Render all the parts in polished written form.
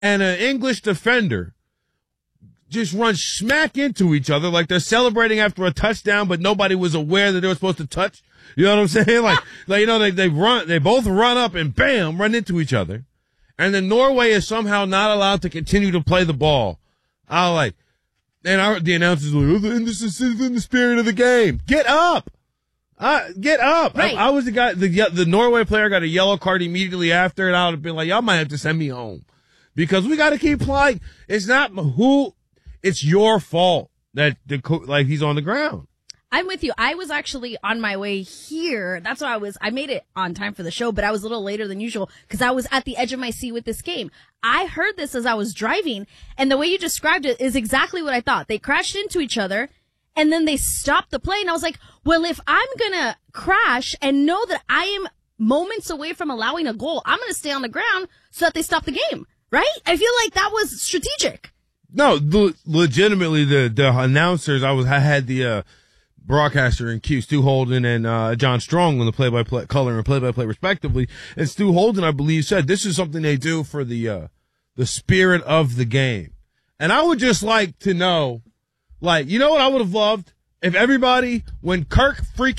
and an English defender just run smack into each other like they're celebrating after a touchdown, but nobody was aware that they were supposed to touch. You know what I'm saying? Like they both run up and bam, run into each other. And then Norway is somehow not allowed to continue to play the ball. The announcers were like, oh, this is in the spirit of the game. Get up! Get up! Right. I was the guy, the Norway player got a yellow card immediately after, and I would have been like, y'all might have to send me home. Because we gotta keep playing. It's not it's your fault that he's on the ground. I'm with you. I was actually on my way here. That's why I made it on time for the show, but I was a little later than usual because I was at the edge of my seat with this game. I heard this as I was driving, and the way you described it is exactly what I thought. They crashed into each other, and then they stopped the play, and I was like, well, if I'm gonna crash and know that I am moments away from allowing a goal, I'm gonna stay on the ground so that they stop the game, right? I feel like that was strategic. No, legitimately, the announcers, I had the broadcaster in Q, Stu Holden and John Strong on the play-by-play color and play-by-play respectively. And Stu Holden, I believe, said this is something they do for the spirit of the game. And I would just like to know, you know what I would have loved? If everybody, when Case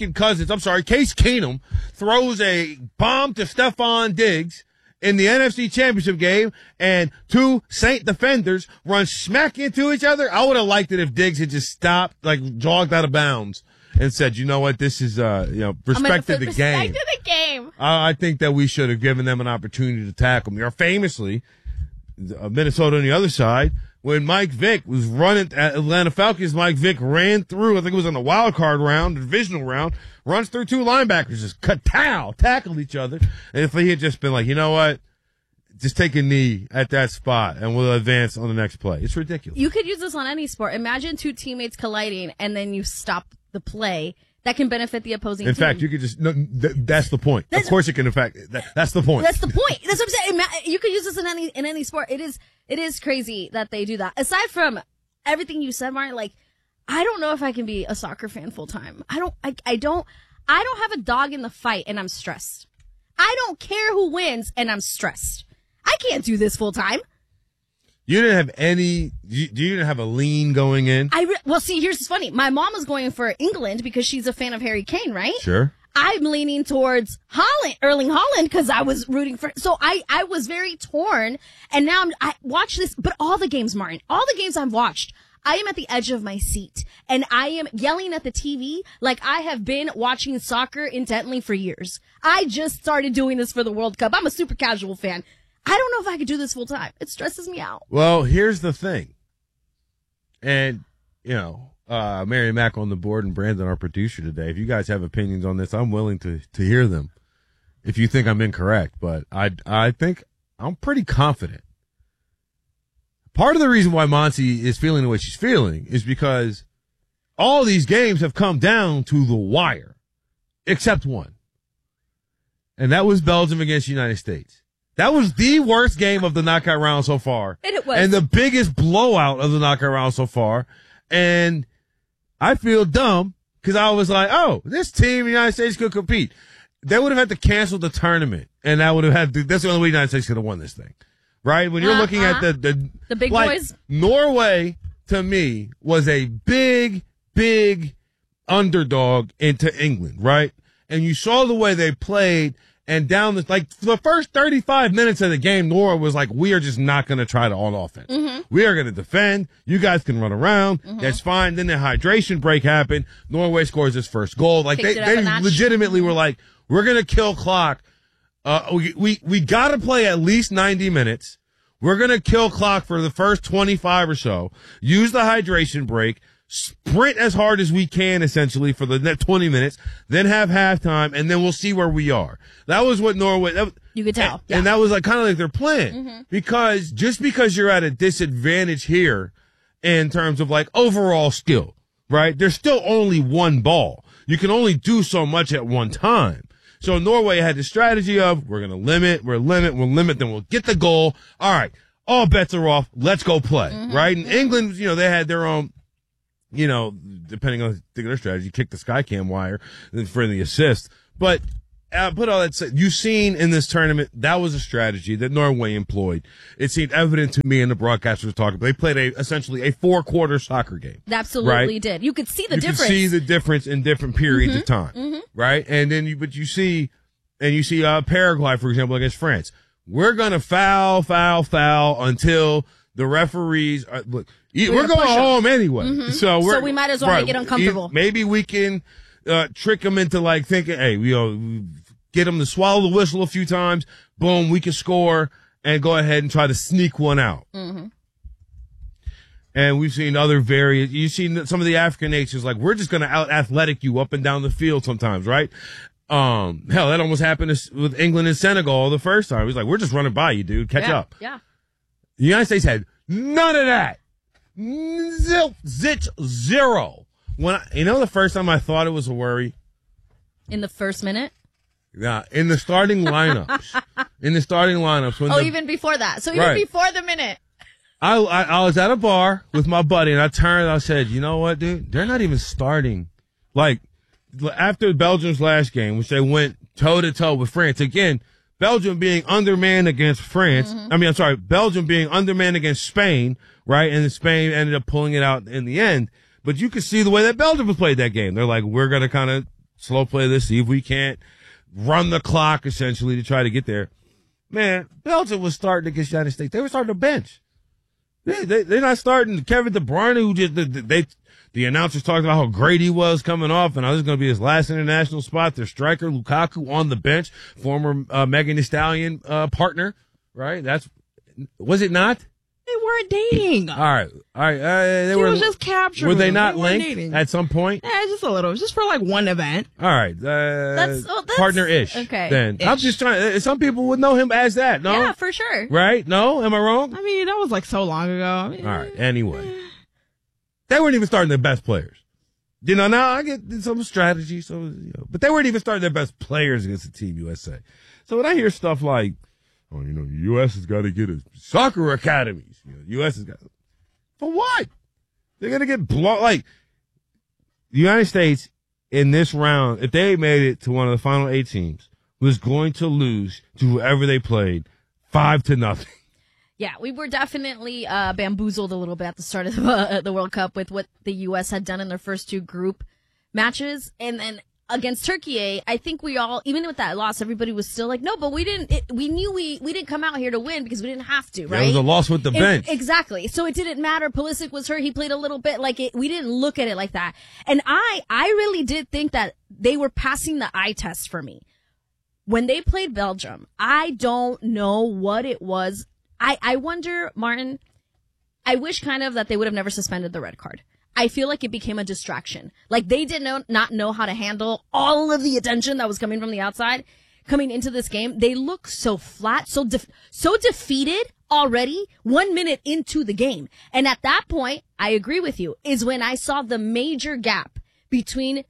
Keenum throws a bomb to Stephon Diggs in the NFC Championship game and two Saint defenders run smack into each other, I would have liked it if Diggs had just stopped, jogged out of bounds and said, you know what, this is, respect to the game. Respect to the game. I think that we should have given them an opportunity to tackle me. Or famously, Minnesota on the other side, when Mike Vick was running at Atlanta Falcons, Mike Vick ran through, I think it was on the wild card round, the divisional round, runs through two linebackers, just tackled each other. And if he had just been like, you know what, just take a knee at that spot and we'll advance on the next play. It's ridiculous. You could use this on any sport. Imagine two teammates colliding and then you stop the play. That can benefit the opposing team. In fact, you could just, that's the point. Of course it can affect, that's the point. That's the point. That's what I'm saying. You could use this in any sport. It is crazy that they do that. Aside from everything you said, Martin, I don't know if I can be a soccer fan full time. I don't have a dog in the fight and I'm stressed. I don't care who wins and I'm stressed. I can't do this full time. You didn't have you didn't have a lean going in? Well, see, here's what's funny. My mom was going for England because she's a fan of Harry Kane, right? Sure. I'm leaning towards Erling Haaland, because I was rooting for, so I was very torn, and now I watch this, but all the games, Martin, all the games I've watched, I am at the edge of my seat, and I am yelling at the TV like I have been watching soccer intently for years. I just started doing this for the World Cup. I'm a super casual fan. I don't know if I could do this full time. It stresses me out. Well, here's the thing. And, Mary Mack on the board and Brandon, our producer today, if you guys have opinions on this, I'm willing to hear them if you think I'm incorrect. But I think I'm pretty confident. Part of the reason why Monty is feeling the way she's feeling is because all these games have come down to the wire, except one. And that was Belgium against the United States. That was the worst game of the knockout round so far. And it was. And the biggest blowout of the knockout round so far. And I feel dumb because I was like, oh, this team, the United States, could compete. They would have had to cancel the tournament. And that would have had to, that's the only way the United States could have won this thing. Right? When you're looking at the big boys. Norway, to me, was a big, big underdog into England, right? And you saw the way they played. And down the first 35 minutes of the game, Norway was like, we are just not going to try to on offense. Mm-hmm. We are going to defend. You guys can run around. Mm-hmm. That's fine. Then the hydration break happened. Norway scores its first goal. They legitimately were like, we're going to kill clock. We got to play at least 90 minutes. We're going to kill clock for the first 25 or so. Use the hydration break. Sprint as hard as we can, essentially, for the next 20 minutes, then have halftime, and then we'll see where we are. That was what Norway... you could tell. And that was kind of like their plan. Mm-hmm. Because just because you're at a disadvantage here in terms of overall skill, right? There's still only one ball. You can only do so much at one time. So Norway had the strategy of, we're going to limit, we'll limit, then we'll get the goal. All right, all bets are off. Let's go play, mm-hmm. right? And England, they had their own... depending on their strategy, kick the Skycam wire for the assist. But put all that. You've seen in this tournament that was a strategy that Norway employed. It seemed evident to me, and the broadcasters were talking. They played essentially a 4-quarter soccer game. They absolutely did. You could see the difference. You could see the difference in different periods of time, right? And then you see Paraguay, for example, against France. We're gonna foul until the referees look. We're going home anyway, so we might as well make it uncomfortable. Maybe we can trick them into like thinking, hey, get them to swallow the whistle a few times. Boom, we can score and go ahead and try to sneak one out. And we've seen other various. You've seen some of the African nations like we're just going to out athletic you up and down the field sometimes, right? Hell, that almost happened with England and Senegal the first time. It was like we're just running by you, dude. Catch up. Yeah. The United States had none of that. Zero. The first time I thought it was a worry? In the first minute? Yeah, in the starting lineups. When even before that. So even before the minute. I was at a bar with my buddy, and I turned and I said, you know what, dude? They're not even starting. Like, after Belgium's last game, which they went toe-to-toe with France. Again, Belgium being undermanned against France. Belgium being undermanned against Spain, right? And Spain ended up pulling it out in the end. But you could see the way that Belgium has played that game. They're like, we're going to kind of slow play this, see if we can't run the clock, essentially, to try to get there. Man, Belgium was starting against the United States. They were starting to bench. They're not starting Kevin De Bruyne, who just, the announcers talked about how great he was coming off, and this is going to be his last international spot. Their striker, Lukaku, on the bench, former Megan Thee Stallion partner, right? Was it not? They weren't dating. All right. They was just captured. Were they not linked at some point? Yeah, just a little. It was just for like one event. All right. That's partner-ish. Okay. Then I'm just trying. Some people would know him as that. No. Yeah, for sure. Right? No. Am I wrong? I mean, that was like so long ago. All right. Anyway, they weren't even starting their best players. Now I get some strategy. But they weren't even starting their best players against the Team USA. So when I hear stuff like, the U.S. has got to get a soccer academies. The U.S. has got for what? They're going to get blown. Like, the United States in this round, if they made it to one of the final 8 teams, was going to lose to whoever they played 5-0. Yeah, we were definitely bamboozled a little bit at the start of the World Cup with what the U.S. had done in their first 2 group matches. And then against Turkey, I think we all, even with that loss, everybody was still like, no, but we knew we didn't come out here to win because we didn't have to, right? It was a loss with the bench. Exactly. So it didn't matter. Pulisic was hurt. He played a little bit. We didn't look at it like that. And I really did think that they were passing the eye test for me. When they played Belgium, I don't know what it was. I wonder, Martin, I wish kind of that they would have never suspended the red card. I feel like it became a distraction. Like they did not know how to handle all of the attention that was coming from the outside coming into this game. They look so flat, so defeated already 1 minute into the game. And at that point, I agree with you, is when I saw the major gap between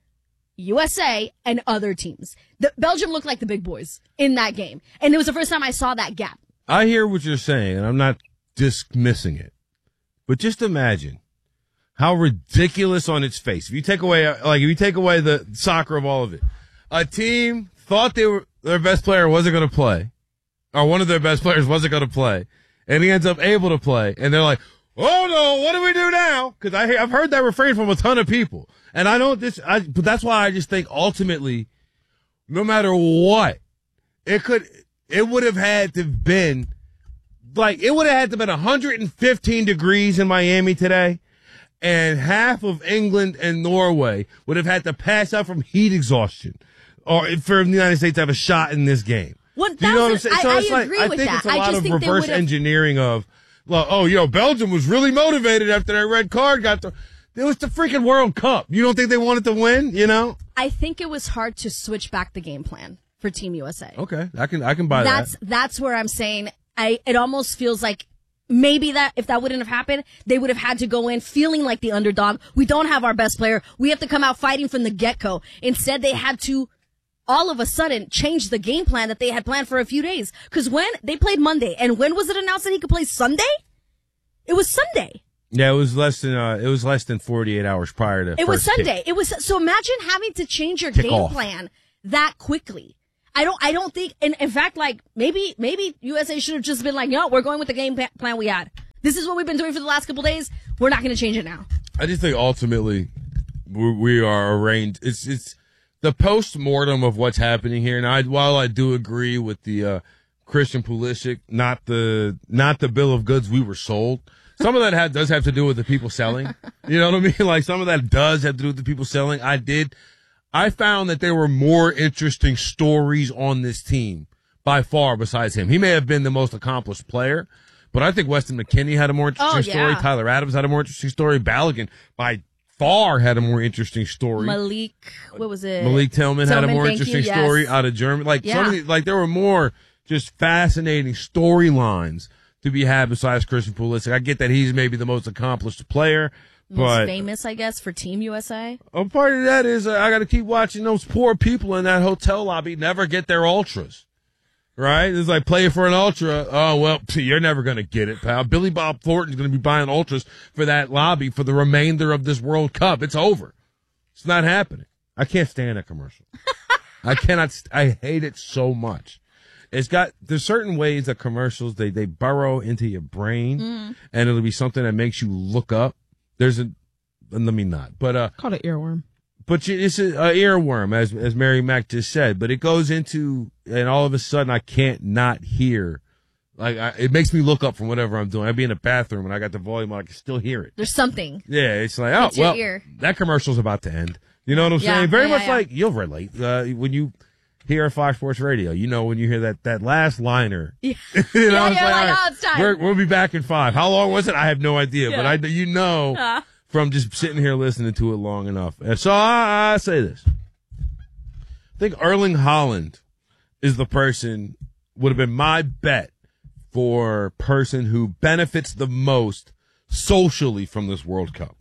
USA and other teams. Belgium looked like the big boys in that game. And it was the first time I saw that gap. I hear what you're saying, and I'm not dismissing it. But just imagine how ridiculous on its face. If you take away the soccer of all of it, a team thought their best player wasn't going to play, or one of their best players wasn't going to play, and he ends up able to play, and they're like, "Oh no, what do we do now?" Because I've heard that refrain from a ton of people, and but that's why I just think ultimately, no matter what, it would have had to have been 115 degrees in Miami today. And half of England and Norway would have had to pass out from heat exhaustion, or for the United States to have a shot in this game. You know what I'm saying? I agree with that. It's a lot of reverse engineering of, Belgium was really motivated after that red card got it was the freaking World Cup. You don't think they wanted to win? I think it was hard to switch back the game plan for Team USA. Okay, I can buy that. That's where I'm saying it almost feels like. Maybe that if that wouldn't have happened, they would have had to go in feeling like the underdog. We don't have our best player. We have to come out fighting from the get-go. Instead, they had to all of a sudden change the game plan that they had planned for a few days. Because when they played Monday, and when was it announced that he could play Sunday? It was Sunday. Yeah, it was less than 48 hours prior to. It was Sunday. It was so imagine having to change your game plan that quickly. I don't think, and in fact, like, maybe USA should have just been like, no, we're going with the game plan we had. This is what we've been doing for the last couple days. We're not going to change it now. I just think ultimately we are arranged. It's the post-mortem of what's happening here. And while I do agree with the, Christian Pulisic, not the bill of goods we were sold. Some of that does have to do with the people selling. You know what I mean? Like, some of that does have to do with the people selling. I found that there were more interesting stories on this team by far besides him. He may have been the most accomplished player, but I think Weston McKennie had a more interesting story. Tyler Adams had a more interesting story. Balogun by far had a more interesting story. Malik Tillman had a more interesting story out of Germany. Like, some of these, like, there were more just fascinating storylines to be had besides Christian Pulisic. I get that he's maybe the most accomplished player. Most famous, I guess, for Team USA. A part of that is I got to keep watching those poor people in that hotel lobby never get their ultras. Right? It's like playing for an ultra. Oh, well, you're never going to get it, pal. Billy Bob Thornton's going to be buying ultras for that lobby for the remainder of this World Cup. It's over. It's not happening. I can't stand that commercial. I hate it so much. There's certain ways that commercials, they burrow into your brain, and it'll be something that makes you look up. Let me not, but, called an earworm. But it's an earworm, as Mary Mac just said, but it goes into, and all of a sudden I can't not hear. Like, it makes me look up from whatever I'm doing. I'd be in the bathroom and I got the volume on, I can still hear it. There's something. Yeah, it's like, oh, well, that commercial's about to end. You know what I'm saying? Very much like, you'll relate, when you hear Fox Sports Radio, when you hear that last liner. Yeah. It's it's time. We'll be back in 5. How long was it? I have no idea, but from just sitting here listening to it long enough. And so I say this. I think Erling Haaland is the person, would have been my bet for person who benefits the most socially from this World Cup.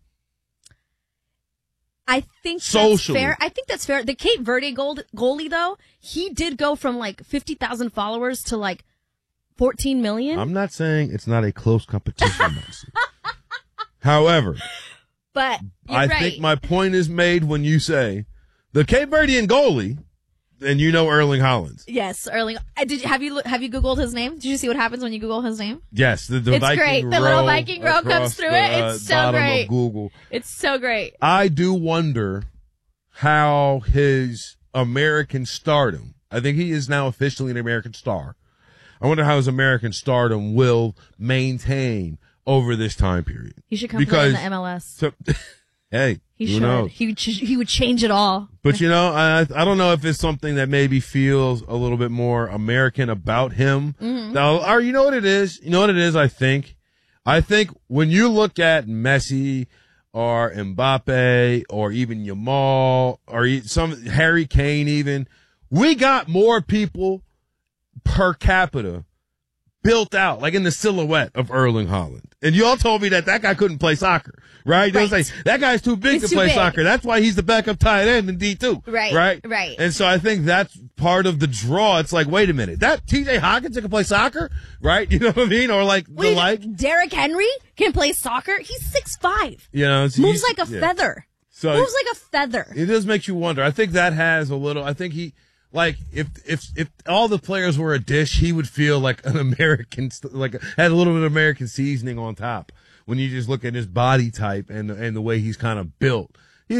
I think that's fair. I think that's fair. The Cape Verde goalie, though, he did go from like 50,000 followers to like 14 million. I'm not saying it's not a close competition. However, but I think my point is made when you say the Cape Verdean goalie, and Erling Haaland. Yes, Erling. Have you Googled his name? Did you see what happens when you Google his name? Yes, it's Viking great. The little Viking row comes through it. It's so great. Of Google. It's so great. I do wonder how his American stardom. I think he is now officially an American star. I wonder how his American stardom will maintain over this time period. He should come play in the MLS. Hey, who knows? He would change it all. But I don't know if it's something that maybe feels a little bit more American about him. Mm-hmm. Now, or you know what it is? You know what it is? I think when you look at Messi or Mbappe or even Yamal or some Harry Kane, even we got more people per capita built out, like in the silhouette of Erling Haaland. And you all told me that guy couldn't play soccer, right? They say that guy's too big to play soccer. That's why he's the backup tight end in D2. Right. And so I think that's part of the draw. It's like, wait a minute, that TJ Hawkinson can play soccer, right? You know what I mean? Or Derrick Henry can play soccer. He's 6'5". Moves like a feather. So moves like a feather. It does make you wonder. I think that has a little, I think he, like, if all the players were a dish, he would feel like an American, had a little bit of American seasoning on top. When you just look at his body type and the way he's kind of built.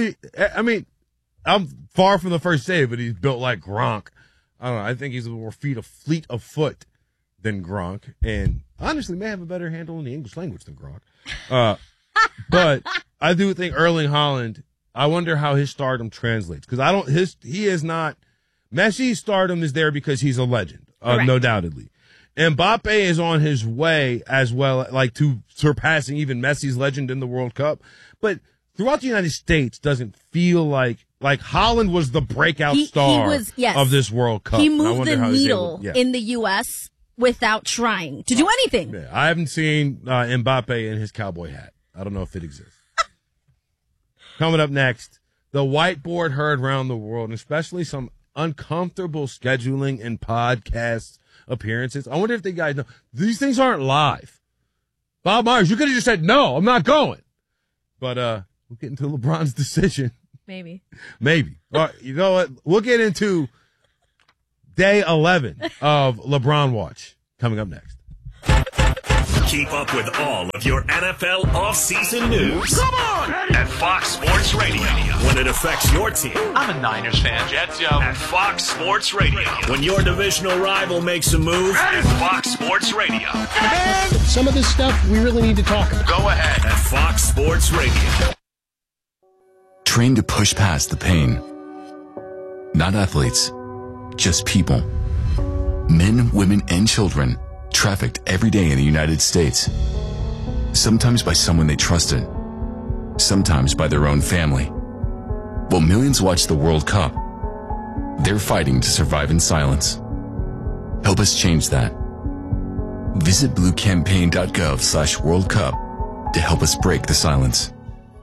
I'm far from the first say, but he's built like Gronk. I don't know. I think he's a more fleet of foot than Gronk, and honestly may have a better handle in the English language than Gronk. But I do think Erling Haaland, I wonder how his stardom translates, because he is not. Messi's stardom is there because he's a legend, no doubtedly. Mbappe is on his way as well, like to surpassing even Messi's legend in the World Cup. But throughout the United States, doesn't feel like Haaland was the breakout star of this World Cup. He moved the needle in the U.S. without trying to do anything. Yeah, I haven't seen Mbappe in his cowboy hat. I don't know if it exists. Coming up next, the whiteboard heard around the world, and especially some uncomfortable scheduling and podcast appearances. I wonder if the guys know these things aren't live. Bob Myers, you could have just said, no, I'm not going. But we'll get into LeBron's decision. Maybe. All right, you know what? We'll get into day 11 of LeBron Watch coming up next. Keep up with all of your NFL offseason news. Come on! At Fox Sports Radio. When it affects your team. I'm a Niners fan, Jets, yo. At Fox Sports Radio. When your divisional rival makes a move. At Fox Sports Radio. Man, some of this stuff we really need to talk about. Go ahead. At Fox Sports Radio. Trained to push past the pain. Not athletes, just people. Men, women, and children trafficked every day in the United States. Sometimes by someone they trusted. Sometimes by their own family. While millions watch the World Cup, they're fighting to survive in silence. Help us change that. Visit bluecampaign.gov/World Cup to help us break the silence.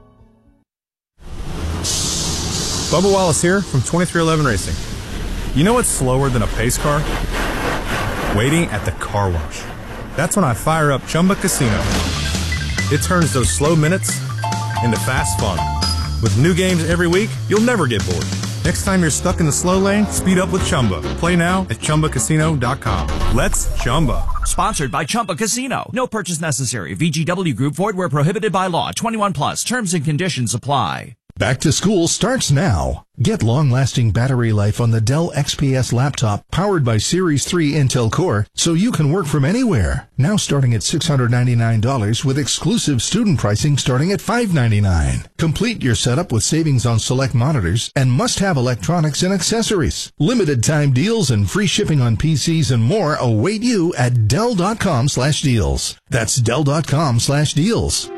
Bubba Wallace here from 2311 Racing. You know what's slower than a pace car? Waiting at the car wash. That's when I fire up Chumba Casino. It turns those slow minutes into fast fun. With new games every week, you'll never get bored. Next time you're stuck in the slow lane, speed up with Chumba. Play now at ChumbaCasino.com. Let's Chumba. Sponsored by Chumba Casino. No purchase necessary. VGW Group. Void where prohibited by law. 21 plus. Terms and conditions apply. Back to school starts now. Get long-lasting battery life on the Dell XPS laptop powered by Series 3 Intel Core so you can work from anywhere. Now starting at $699 with exclusive student pricing starting at $599. Complete your setup with savings on select monitors and must-have electronics and accessories. Limited time deals and free shipping on PCs and more await you at Dell.com/deals. That's Dell.com/deals.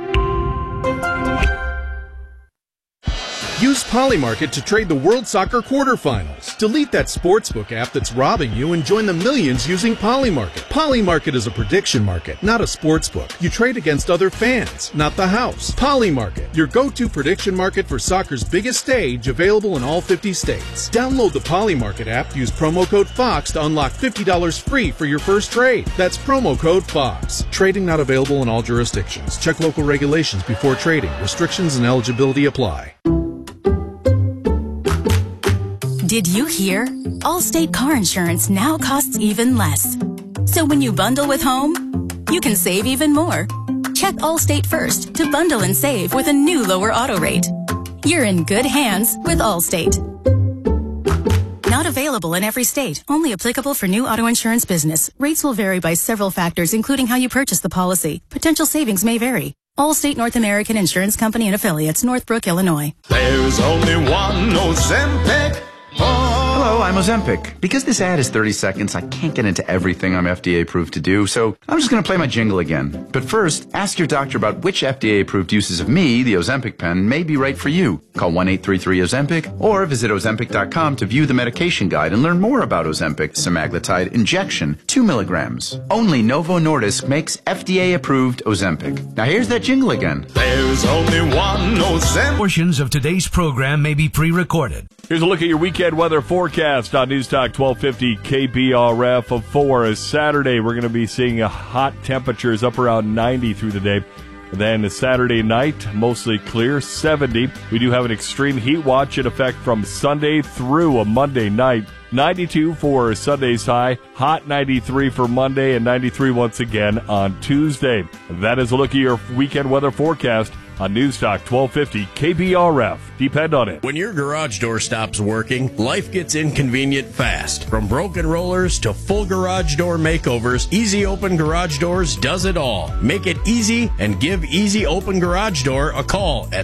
Use Polymarket to trade the World Soccer quarterfinals. Delete that sportsbook app that's robbing you and join the millions using Polymarket. Polymarket is a prediction market, not a sportsbook. You trade against other fans, not the house. Polymarket, your go-to prediction market for soccer's biggest stage, available in all 50 states. Download the Polymarket app, use promo code FOX to unlock $50 free for your first trade. That's promo code FOX. Trading not available in all jurisdictions. Check local regulations before trading. Restrictions and eligibility apply. Did you hear? Allstate car insurance now costs even less. So when you bundle with home, you can save even more. Check Allstate first to bundle and save with a new lower auto rate. You're in good hands with Allstate. Not available in every state. Only applicable for new auto insurance business. Rates will vary by several factors, including how you purchase the policy. Potential savings may vary. Allstate North American Insurance Company and Affiliates, Northbrook, Illinois. There's only one Ozempic. Hello, I'm Ozempic. Because this ad is 30 seconds, I can't get into everything I'm FDA approved to do, so I'm just going to play my jingle again. But first, ask your doctor about which FDA approved uses of me, the Ozempic pen, may be right for you. Call 1-833-OZEMPIC or visit Ozempic.com to view the medication guide and learn more about Ozempic semaglutide injection, 2 milligrams. Only Novo Nordisk makes FDA approved Ozempic. Now here's that jingle again. There's only one Ozempic. Portions of today's program may be pre-recorded. Here's a look at your weekend weather forecast on News Talk 1250 KBRF. For Saturday, we're going to be seeing hot temperatures up around 90 through the day. Then Saturday night, mostly clear, 70. We do have an extreme heat watch in effect from Sunday through a Monday night. 92 for Sunday's high, hot 93 for Monday, and 93 once again on Tuesday. That is a look at your weekend weather forecast on News Talk 1250 KBRF. Depend on it. When your garage door stops working, life gets inconvenient fast. From broken rollers to full garage door makeovers, Easy Open Garage Doors does it all. Make it easy and give Easy Open Garage Door a call at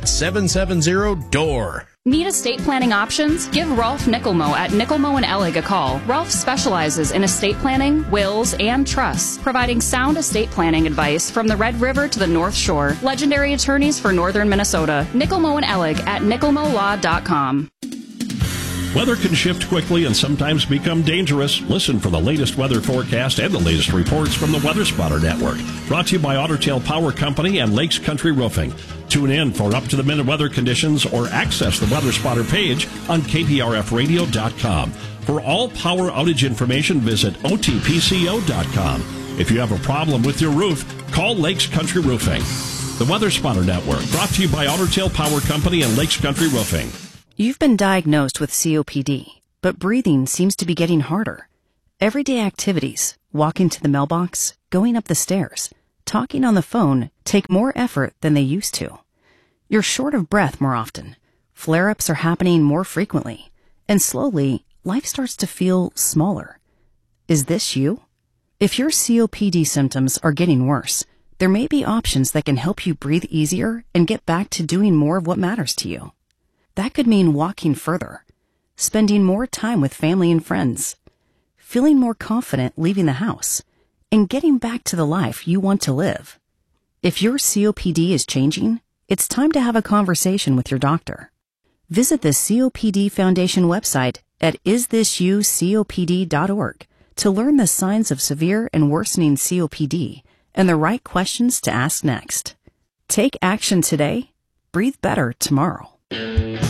770-DOOR. Need estate planning options? Give Rolf Nickelmo at Nickelmo & Ellig a call. Rolf specializes in estate planning, wills, and trusts, providing sound estate planning advice from the Red River to the North Shore. Legendary attorneys for northern Minnesota. Nickelmo & Ellig at nickelmolaw.com. Weather can shift quickly and sometimes become dangerous. Listen for the latest weather forecast and the latest reports from the Weather Spotter Network. Brought to you by Ottertail Power Company and Lakes Country Roofing. Tune in for up-to-the-minute weather conditions or access the Weather Spotter page on KPRFradio.com. For all power outage information, visit OTPCO.com. If you have a problem with your roof, call Lakes Country Roofing. The Weather Spotter Network, brought to you by Ottertail Power Company and Lakes Country Roofing. You've been diagnosed with COPD, but breathing seems to be getting harder. Everyday activities, walking to the mailbox, going up the stairs, talking on the phone take more effort than they used to. You're short of breath more often. Flare-ups are happening more frequently. And slowly, life starts to feel smaller. Is this you? If your COPD symptoms are getting worse, there may be options that can help you breathe easier and get back to doing more of what matters to you. That could mean walking further, spending more time with family and friends, feeling more confident leaving the house, and getting back to the life you want to live. If your COPD is changing, it's time to have a conversation with your doctor. Visit the COPD Foundation website at isthisyoucopd.org to learn the signs of severe and worsening COPD and the right questions to ask next. Take action today. Breathe better tomorrow.